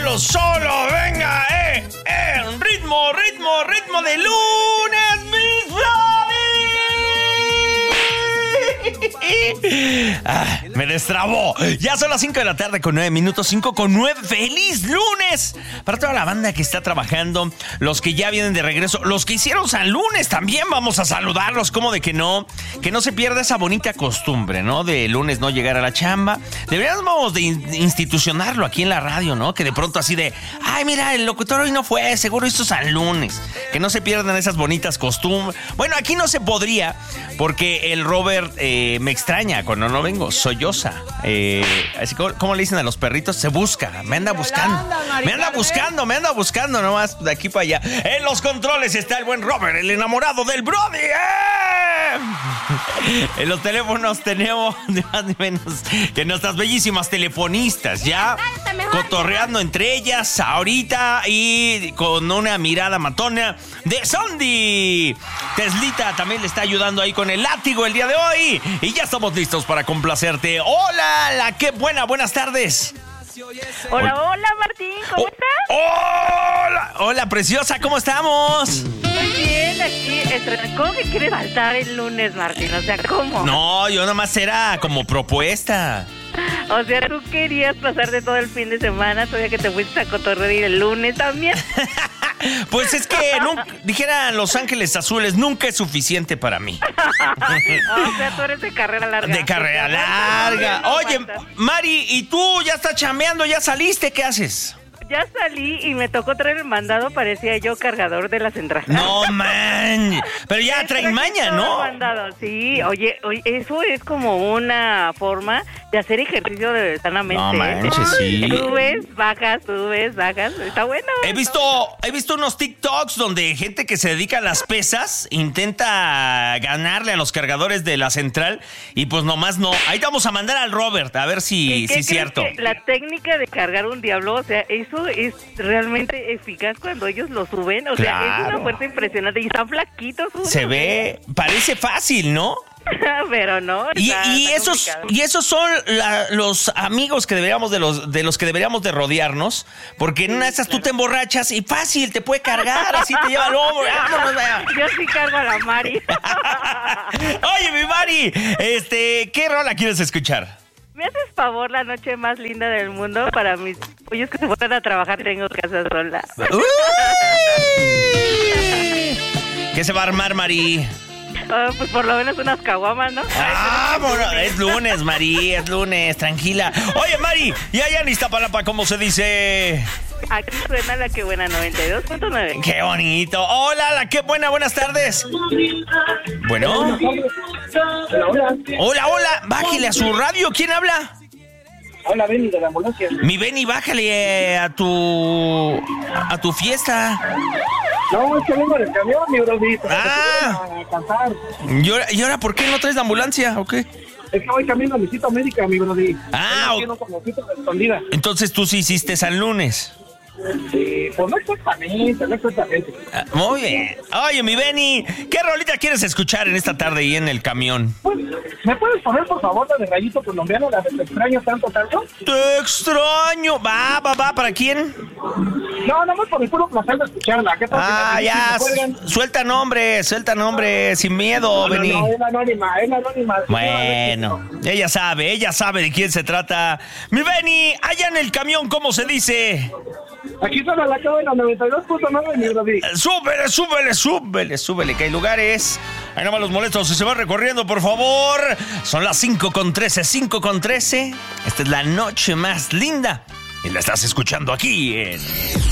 solo, venga, ritmo de lunes, mis me destrabó. Ya son las 5 de la tarde con 9 minutos, 5 con 9. ¡Feliz lunes! Para toda la banda que está trabajando, los que ya vienen de regreso, los que hicieron San Lunes, también vamos a saludarlos. ¿Cómo de que no? Que no se pierda esa bonita costumbre, ¿no? De lunes no llegar a la chamba. Deberíamos de institucionarlo aquí en la radio, ¿no? Que de pronto así de, ay, mira, el locutor hoy no fue, seguro hizo San Lunes. Que no se pierdan esas bonitas costumbres. Bueno, aquí no se podría, porque el Robert me extraña cuando no vengo, solloza. Así como le dicen a los perritos, se busca, me anda buscando. Me anda buscando nomás de aquí para allá. En los controles está el buen Robert, el enamorado del Brody. En los teléfonos tenemos ni más ni menos que nuestras bellísimas telefonistas, ya cotorreando entre ellas ahorita y con una mirada matona de Sandy. Teslita también le está ayudando ahí con el látigo el día de hoy y ya estamos listos para complacerte. Hola, qué buenas tardes. Hola, Martín, ¿cómo estás? Hola, preciosa, ¿cómo estamos? Muy bien, aquí. ¿Cómo que quieres faltar el lunes, Martín? O sea, ¿cómo? No, yo nomás era como propuesta. O sea, tú querías pasarte todo el fin de semana, todavía que te fuiste a cotorrear y el lunes también. Pues es que dijeran Los Ángeles Azules, nunca es suficiente para mí. O sea, tú eres de carrera larga. De carrera larga. Oye, Mari, ¿y tú ya estás chambeando? ¿Ya saliste? ¿Qué haces? Ya salí y me tocó traer el mandado, parecía yo cargador de la central. No, man. Pero ya traen maña, ¿no? Sí, oye, eso es como una forma de hacer ejercicio sanamente. No manches, sí. Subes, bajas, está bueno. He visto unos TikToks donde gente que se dedica a las pesas intenta ganarle a los cargadores de la central y pues nomás no. Ahí te vamos a mandar al Robert a ver si es cierto. La técnica de cargar un diablo, o sea, eso es realmente eficaz cuando ellos lo suben, o sea, es una fuerza impresionante y están flaquitos. Se ve, parece fácil, ¿no? Pero no. Y esos son los amigos que deberíamos de los que deberíamos de rodearnos, porque en una de esas tú te emborrachas y fácil te puede cargar, así te lleva al hombro. Yo sí cargo a la Mari. Oye, mi Mari, ¿qué rola quieres escuchar? ¿Me haces favor la noche más linda del mundo para mis pollos que se fueran a trabajar? Tengo casa sola. ¿Qué se va a armar, Mari? Pues por lo menos unas caguamas, ¿no? Bueno, es lunes, Mari, es lunes, tranquila. Oye, Mari, ¿y allá en Iztapalapa cómo se dice? Aquí suena la que buena 92.9. ¡Qué bonito! Hola, la que buena, buenas tardes. Bueno. Hola, bájale a su radio, ¿quién habla? Hola, Benny, de la ambulancia. Mi Benny, bájale a tu fiesta. No, es que vengo del camión, mi brodito. A cantar. ¿Y ahora por qué no traes la ambulancia o qué? Es que voy camino a mi cita médica, mi brody. Escondida. Entonces tú sí hiciste San Lunes. Sí, pues no exactamente. Muy bien. Oye, mi Benny, ¿qué rolita quieres escuchar en esta tarde y en el camión? Pues, ¿me puedes poner, por favor, la de Rayito Colombiano, la de Te extraño tanto? Te extraño. Va, ¿para quién? No, más por el puro placer de escucharla. ¿Qué tal? Ya, suelta nombre, sin miedo, Benny. No, es anónima. Bueno, ella sabe de quién se trata. Mi Benny, allá en el camión, ¿cómo se dice? Aquí suena la cadena 92.9, mi brody. Súbele, que hay lugares. Ahí nomás los molestos, si se va recorriendo, por favor. Son las 5:13. Esta es la noche más linda. Y la estás escuchando aquí en...